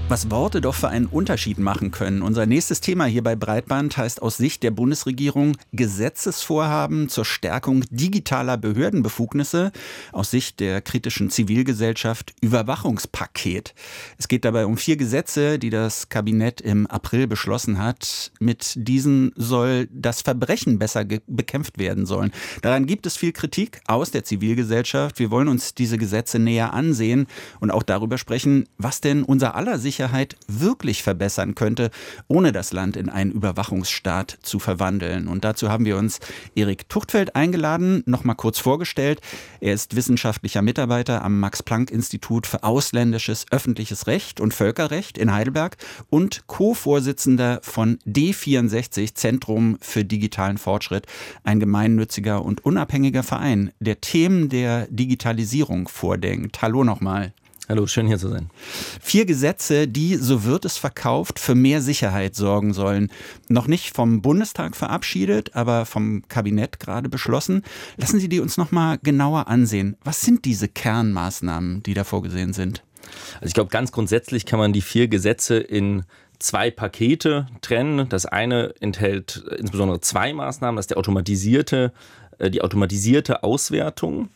Was Worte doch für einen Unterschied machen können. Unser nächstes Thema hier bei Breitband heißt aus Sicht der Bundesregierung Gesetzesvorhaben zur Stärkung digitaler Behördenbefugnisse, aus Sicht der kritischen Zivilgesellschaft Überwachungspaket. Es geht dabei um 4 Gesetze, die das Kabinett im April beschlossen hat. Mit diesen soll das Verbrechen besser bekämpft werden sollen. Daran gibt es viel Kritik aus der Zivilgesellschaft. Wir wollen uns diese Gesetze näher ansehen und auch darüber sprechen, was denn unser aller Sicherheit wirklich verbessern könnte, ohne das Land in einen Überwachungsstaat zu verwandeln. Und dazu haben wir uns Erik Tuchtfeld eingeladen, noch mal kurz vorgestellt. Er ist wissenschaftlicher Mitarbeiter am Max-Planck-Institut für ausländisches öffentliches Recht und Völkerrecht in Heidelberg und Co-Vorsitzender von D64, Zentrum für digitalen Fortschritt, ein gemeinnütziger und unabhängiger Verein, der Themen der Digitalisierung vordenkt. Hallo nochmal. Hallo, schön hier zu sein. 4 Gesetze, die, so wird es verkauft, für mehr Sicherheit sorgen sollen. Noch nicht vom Bundestag verabschiedet, aber vom Kabinett gerade beschlossen. Lassen Sie die uns noch mal genauer ansehen. Was sind diese Kernmaßnahmen, die da vorgesehen sind? Also ich glaube, ganz grundsätzlich kann man die 4 Gesetze in 2 Pakete trennen. Das eine enthält insbesondere 2 Maßnahmen. Das ist die automatisierte Auswertung.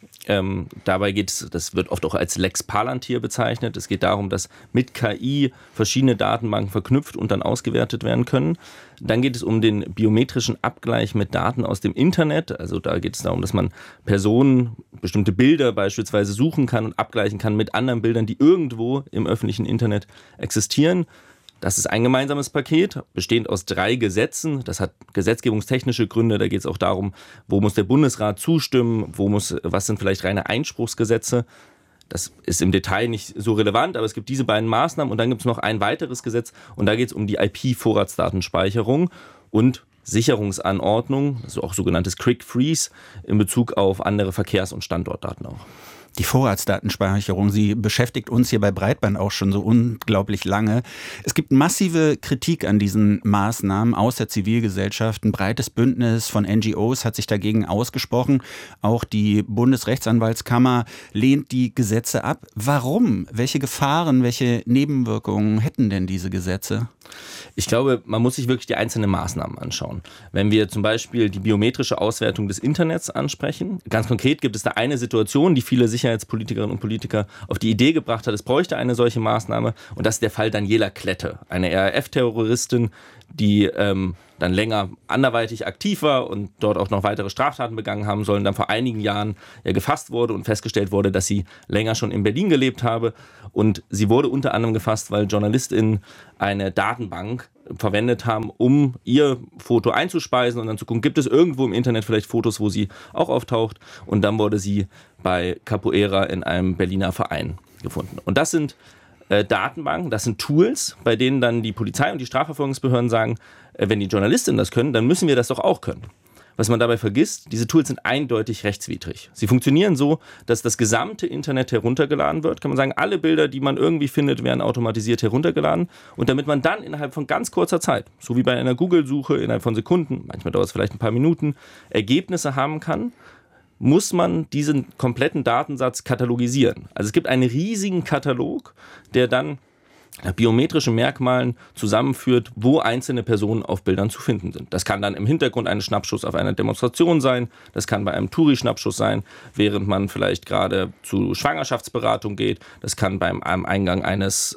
Dabei geht es, das wird oft auch als Lex Palantir bezeichnet. Es geht darum, dass mit KI verschiedene Datenbanken verknüpft und dann ausgewertet werden können. Dann geht es um den biometrischen Abgleich mit Daten aus dem Internet. Also da geht es darum, dass man Personen, bestimmte Bilder beispielsweise suchen kann und abgleichen kann mit anderen Bildern, die irgendwo im öffentlichen Internet existieren. Das ist ein gemeinsames Paket, bestehend aus 3 Gesetzen. Das hat gesetzgebungstechnische Gründe. Da geht es auch darum, wo muss der Bundesrat zustimmen, was sind vielleicht reine Einspruchsgesetze. Das ist im Detail nicht so relevant, aber es gibt diese beiden Maßnahmen. Und dann gibt es noch ein weiteres Gesetz und da geht es um die IP-Vorratsdatenspeicherung und Sicherungsanordnung, also auch sogenanntes Quick Freeze in Bezug auf andere Verkehrs- und Standortdaten auch. Die Vorratsdatenspeicherung, sie beschäftigt uns hier bei Breitband auch schon so unglaublich lange. Es gibt massive Kritik an diesen Maßnahmen aus der Zivilgesellschaft. Ein breites Bündnis von NGOs hat sich dagegen ausgesprochen. Auch die Bundesrechtsanwaltskammer lehnt die Gesetze ab. Warum? Welche Gefahren, welche Nebenwirkungen hätten denn diese Gesetze? Ich glaube, man muss sich wirklich die einzelnen Maßnahmen anschauen. Wenn wir zum Beispiel die biometrische Auswertung des Internets ansprechen, ganz konkret gibt es da eine Situation, die viele Sicherheitspolitikerinnen und Politiker auf die Idee gebracht hat, es bräuchte eine solche Maßnahme, und das ist der Fall Daniela Klette, eine RAF-Terroristin, die dann länger anderweitig aktiv war und dort auch noch weitere Straftaten begangen haben sollen, dann vor einigen Jahren gefasst wurde und festgestellt wurde, dass sie länger schon in Berlin gelebt habe. Und sie wurde unter anderem gefasst, weil JournalistInnen eine Datenbank verwendet haben, um ihr Foto einzuspeisen und dann zu gucken, gibt es irgendwo im Internet vielleicht Fotos, wo sie auch auftaucht. Und dann wurde sie bei Capoeira in einem Berliner Verein gefunden. Und das sind Datenbanken, das sind Tools, bei denen dann die Polizei und die Strafverfolgungsbehörden sagen, wenn die Journalistinnen das können, dann müssen wir das doch auch können. Was man dabei vergisst, diese Tools sind eindeutig rechtswidrig. Sie funktionieren so, dass das gesamte Internet heruntergeladen wird. Kann man sagen, alle Bilder, die man irgendwie findet, werden automatisiert heruntergeladen. Und damit man dann innerhalb von ganz kurzer Zeit, so wie bei einer Google-Suche, innerhalb von Sekunden, manchmal dauert es vielleicht ein paar Minuten, Ergebnisse haben kann, muss man diesen kompletten Datensatz katalogisieren. Also es gibt einen riesigen Katalog, der dann nach biometrischen Merkmalen zusammenführt, wo einzelne Personen auf Bildern zu finden sind. Das kann dann im Hintergrund ein Schnappschuss auf einer Demonstration sein, das kann bei einem Touri-Schnappschuss sein, während man vielleicht gerade zu Schwangerschaftsberatung geht, das kann beim Eingang eines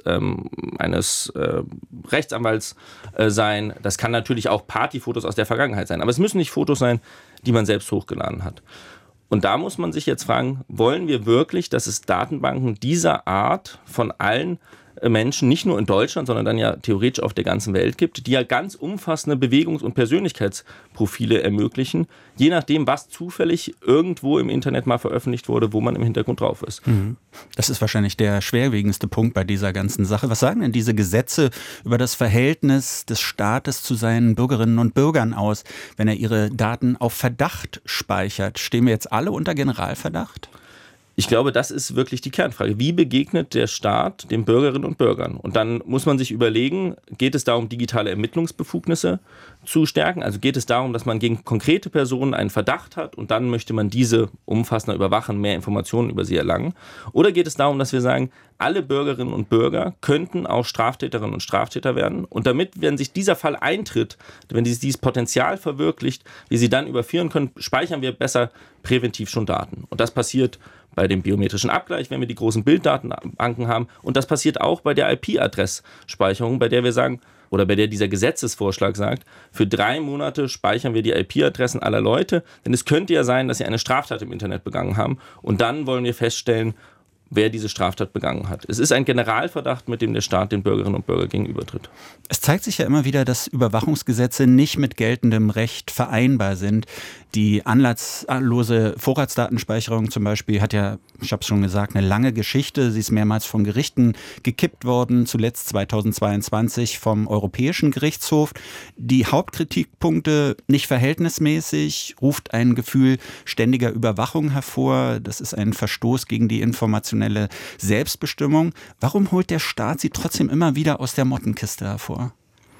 Rechtsanwalts sein, das kann natürlich auch Partyfotos aus der Vergangenheit sein, aber es müssen nicht Fotos sein, die man selbst hochgeladen hat. Und da muss man sich jetzt fragen, wollen wir wirklich, dass es Datenbanken dieser Art von allen Menschen, nicht nur in Deutschland, sondern dann ja theoretisch auf der ganzen Welt gibt, die ja ganz umfassende Bewegungs- und Persönlichkeitsprofile ermöglichen, je nachdem, was zufällig irgendwo im Internet mal veröffentlicht wurde, wo man im Hintergrund drauf ist. Das ist wahrscheinlich der schwerwiegendste Punkt bei dieser ganzen Sache. Was sagen denn diese Gesetze über das Verhältnis des Staates zu seinen Bürgerinnen und Bürgern aus, wenn er ihre Daten auf Verdacht speichert? Stehen wir jetzt alle unter Generalverdacht? Ich glaube, das ist wirklich die Kernfrage. Wie begegnet der Staat den Bürgerinnen und Bürgern? Und dann muss man sich überlegen, geht es darum, digitale Ermittlungsbefugnisse zu stärken? Also geht es darum, dass man gegen konkrete Personen einen Verdacht hat und dann möchte man diese umfassender überwachen, mehr Informationen über sie erlangen? Oder geht es darum, dass wir sagen, alle Bürgerinnen und Bürger könnten auch Straftäterinnen und Straftäter werden? Und damit, wenn sich dieser Fall eintritt, wenn dieses Potenzial verwirklicht, wir sie dann überführen können, speichern wir besser präventiv schon Daten. Und das passiert bei dem biometrischen Abgleich, wenn wir die großen Bilddatenbanken haben. Und das passiert auch bei der IP-Adressspeicherung, bei der wir sagen, oder bei der dieser Gesetzesvorschlag sagt, für 3 Monate speichern wir die IP-Adressen aller Leute, denn es könnte ja sein, dass sie eine Straftat im Internet begangen haben. Und dann wollen wir feststellen, wer diese Straftat begangen hat. Es ist ein Generalverdacht, mit dem der Staat den Bürgerinnen und Bürgern gegenübertritt. Es zeigt sich ja immer wieder, dass Überwachungsgesetze nicht mit geltendem Recht vereinbar sind. Die anlasslose Vorratsdatenspeicherung zum Beispiel hat ja, ich habe es schon gesagt, eine lange Geschichte. Sie ist mehrmals von Gerichten gekippt worden, zuletzt 2022 vom Europäischen Gerichtshof. Die Hauptkritikpunkte nicht verhältnismäßig, ruft ein Gefühl ständiger Überwachung hervor. Das ist ein Verstoß gegen die informationelle Selbstbestimmung. Warum holt der Staat sie trotzdem immer wieder aus der Mottenkiste hervor?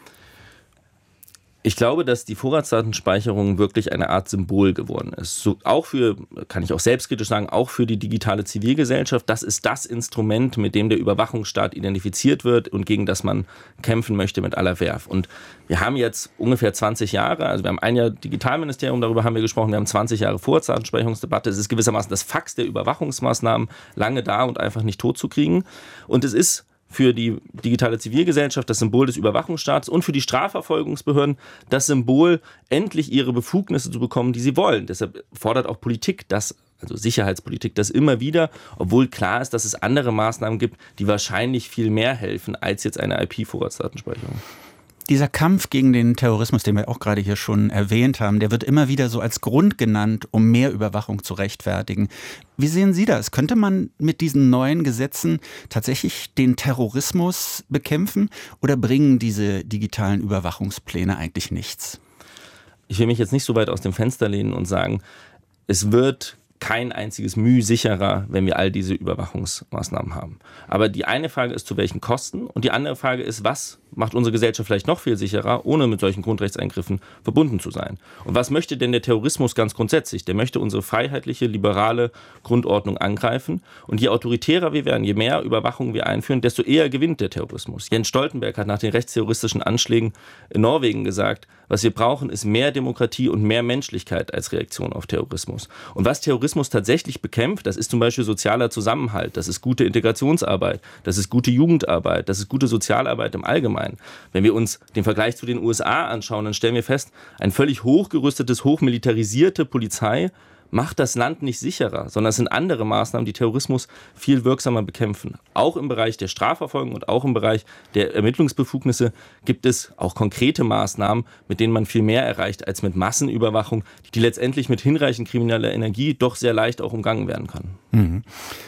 Ich glaube, dass die Vorratsdatenspeicherung wirklich eine Art Symbol geworden ist. So, auch für, kann ich auch selbstkritisch sagen, auch für die digitale Zivilgesellschaft. Das ist das Instrument, mit dem der Überwachungsstaat identifiziert wird und gegen das man kämpfen möchte mit aller Werf. Und wir haben jetzt ungefähr 20 Jahre, also wir haben ein Jahr Digitalministerium, darüber haben wir gesprochen, wir haben 20 Jahre Vorratsdatenspeicherungsdebatte. Es ist gewissermaßen das Fax der Überwachungsmaßnahmen, lange da und einfach nicht totzukriegen. Und es ist für die digitale Zivilgesellschaft das Symbol des Überwachungsstaats und für die Strafverfolgungsbehörden das Symbol, endlich ihre Befugnisse zu bekommen, die sie wollen. Deshalb fordert auch Politik das, also Sicherheitspolitik, das immer wieder, obwohl klar ist, dass es andere Maßnahmen gibt, die wahrscheinlich viel mehr helfen als jetzt eine IP-Vorratsdatenspeicherung. Dieser Kampf gegen den Terrorismus, den wir auch gerade hier schon erwähnt haben, der wird immer wieder so als Grund genannt, um mehr Überwachung zu rechtfertigen. Wie sehen Sie das? Könnte man mit diesen neuen Gesetzen tatsächlich den Terrorismus bekämpfen oder bringen diese digitalen Überwachungspläne eigentlich nichts? Ich will mich jetzt nicht so weit aus dem Fenster lehnen und sagen, es wird kein einziges Mühe sicherer, wenn wir all diese Überwachungsmaßnahmen haben. Aber die eine Frage ist, zu welchen Kosten? Und die andere Frage ist, was macht unsere Gesellschaft vielleicht noch viel sicherer, ohne mit solchen Grundrechtseingriffen verbunden zu sein? Und was möchte denn der Terrorismus ganz grundsätzlich? Der möchte unsere freiheitliche, liberale Grundordnung angreifen. Und je autoritärer wir werden, je mehr Überwachung wir einführen, desto eher gewinnt der Terrorismus. Jens Stoltenberg hat nach den rechtsterroristischen Anschlägen in Norwegen gesagt, was wir brauchen, ist mehr Demokratie und mehr Menschlichkeit als Reaktion auf Terrorismus. Und was Terrorismus tatsächlich bekämpft, das ist zum Beispiel sozialer Zusammenhalt, das ist gute Integrationsarbeit, das ist gute Jugendarbeit, das ist gute Sozialarbeit im Allgemeinen. Wenn wir uns den Vergleich zu den USA anschauen, dann stellen wir fest, ein völlig hochgerüstetes, hochmilitarisierte Polizei macht das Land nicht sicherer, sondern es sind andere Maßnahmen, die Terrorismus viel wirksamer bekämpfen. Auch im Bereich der Strafverfolgung und auch im Bereich der Ermittlungsbefugnisse gibt es auch konkrete Maßnahmen, mit denen man viel mehr erreicht als mit Massenüberwachung, die letztendlich mit hinreichend krimineller Energie doch sehr leicht auch umgangen werden kann. Mhm.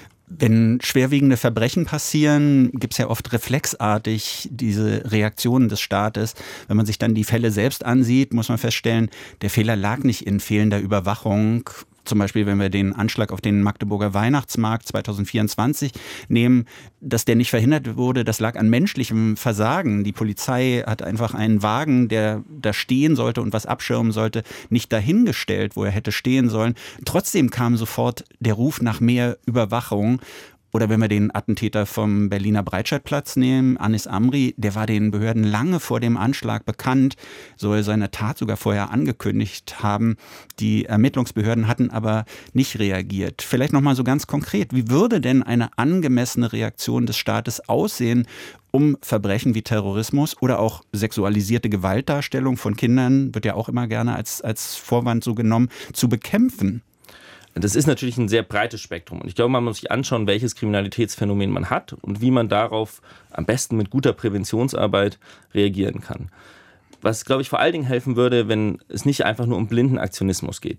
Wenn schwerwiegende Verbrechen passieren, gibt es ja oft reflexartig diese Reaktionen des Staates. Wenn man sich dann die Fälle selbst ansieht, muss man feststellen, der Fehler lag nicht in fehlender Überwachung. Zum Beispiel, wenn wir den Anschlag auf den Magdeburger Weihnachtsmarkt 2024 nehmen, dass der nicht verhindert wurde, das lag an menschlichem Versagen. Die Polizei hat einfach einen Wagen, der da stehen sollte und was abschirmen sollte, nicht dahingestellt, wo er hätte stehen sollen. Trotzdem kam sofort der Ruf nach mehr Überwachung. Oder wenn wir den Attentäter vom Berliner Breitscheidplatz nehmen, Anis Amri, der war den Behörden lange vor dem Anschlag bekannt, soll seine Tat sogar vorher angekündigt haben. Die Ermittlungsbehörden hatten aber nicht reagiert. Vielleicht nochmal so ganz konkret, wie würde denn eine angemessene Reaktion des Staates aussehen, um Verbrechen wie Terrorismus oder auch sexualisierte Gewaltdarstellung von Kindern, wird ja auch immer gerne als Vorwand so genommen, zu bekämpfen? Das ist natürlich ein sehr breites Spektrum. Und ich glaube, man muss sich anschauen, welches Kriminalitätsphänomen man hat und wie man darauf am besten mit guter Präventionsarbeit reagieren kann. Was, glaube ich, vor allen Dingen helfen würde, wenn es nicht einfach nur um blinden Aktionismus geht.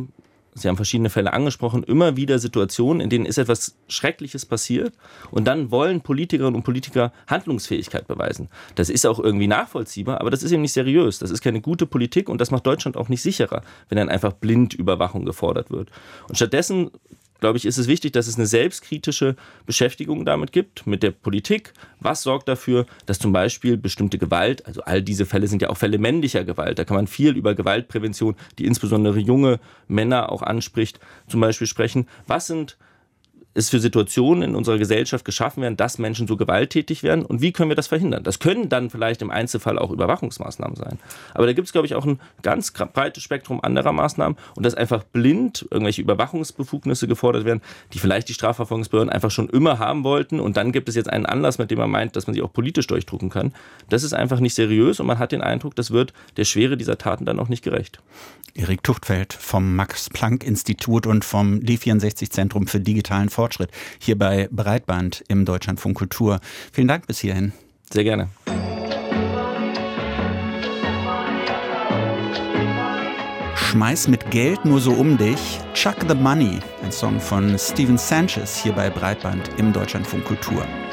Sie haben verschiedene Fälle angesprochen, immer wieder Situationen, in denen ist etwas Schreckliches passiert und dann wollen Politikerinnen und Politiker Handlungsfähigkeit beweisen. Das ist auch irgendwie nachvollziehbar, aber das ist eben nicht seriös. Das ist keine gute Politik und das macht Deutschland auch nicht sicherer, wenn dann einfach blind Überwachung gefordert wird. Und stattdessen glaube ich, ist es wichtig, dass es eine selbstkritische Beschäftigung damit gibt, mit der Politik. Was sorgt dafür, dass zum Beispiel bestimmte Gewalt, also all diese Fälle sind ja auch Fälle männlicher Gewalt, da kann man viel über Gewaltprävention, die insbesondere junge Männer auch anspricht, zum Beispiel sprechen. Was ist für Situationen in unserer Gesellschaft geschaffen werden, dass Menschen so gewalttätig werden und wie können wir das verhindern? Das können dann vielleicht im Einzelfall auch Überwachungsmaßnahmen sein. Aber da gibt es, glaube ich, auch ein ganz breites Spektrum anderer Maßnahmen und dass einfach blind irgendwelche Überwachungsbefugnisse gefordert werden, die vielleicht die Strafverfolgungsbehörden einfach schon immer haben wollten und dann gibt es jetzt einen Anlass, mit dem man meint, dass man sie auch politisch durchdrücken kann. Das ist einfach nicht seriös und man hat den Eindruck, das wird der Schwere dieser Taten dann auch nicht gerecht. Erik Tuchtfeld vom Max-Planck-Institut und vom Li64-Zentrum für digitalen Fortschritt hier bei Breitband im Deutschlandfunk Kultur. Vielen Dank bis hierhin. Sehr gerne. Schmeiß mit Geld nur so um dich. Chuck the Money, ein Song von Steven Sanchez hier bei Breitband im Deutschlandfunk Kultur.